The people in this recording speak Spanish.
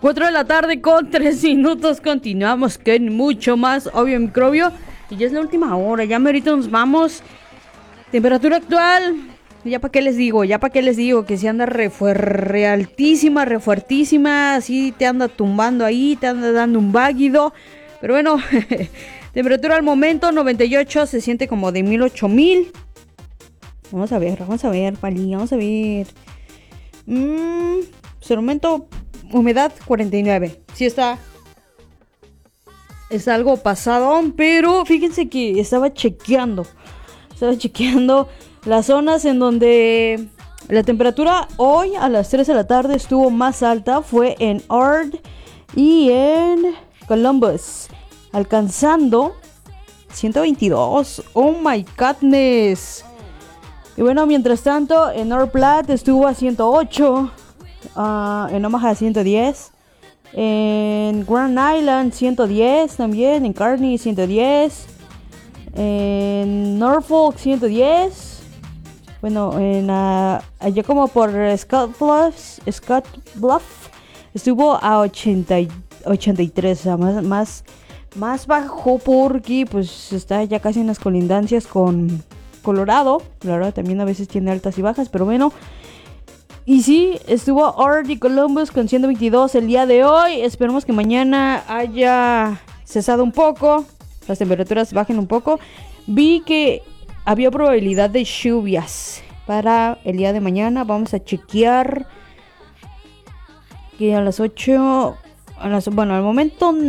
4 de la tarde con 3 minutos. Continuamos con mucho más Obvio Microbio. Y ya es la última hora, ya ahorita nos vamos. Temperatura actual, ya para qué les digo, que si anda re altísima, re fuertísima, así te anda tumbando ahí, te anda dando un váguido. Pero bueno, temperatura al momento 98, se siente como de 1000. Vamos a ver, Pali, vamos a ver. Pues el momento, humedad 49. Sí está algo pasado, pero fíjense que estaba chequeando las zonas en donde la temperatura hoy a las 3 de la tarde estuvo más alta. Fue en Ord y en Columbus, alcanzando 122. Oh my godness. Y bueno, mientras tanto, en North Platte estuvo a 108, en Omaha 110, en Grand Island 110 también, en Kearney 110, en Norfolk 110, bueno, en allá como por Scott Bluff estuvo a 83, o sea, más bajo porque pues está ya casi en las colindancias con Colorado también a veces tiene altas y bajas, pero bueno. Y sí, estuvo Ord y Columbus con 122 el día de hoy. Esperemos que mañana haya cesado un poco, las temperaturas bajen un poco. Vi que había probabilidad de lluvias para el día de mañana. Vamos a chequear que a las 8, bueno, al momento